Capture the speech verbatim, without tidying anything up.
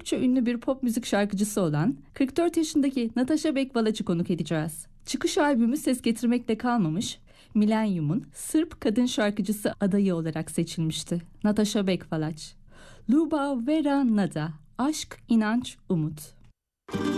oldukça ünlü bir pop müzik şarkıcısı olan kırk dört yaşındaki Nataša Bekvalaç'ı konuk edeceğiz. Çıkış albümü ses getirmekle kalmamış, Milenyum'un Sırp kadın şarkıcısı adayı olarak seçilmişti. Nataša Bekvalaç. Ljubav, vera, nada. Aşk, inanç, umut.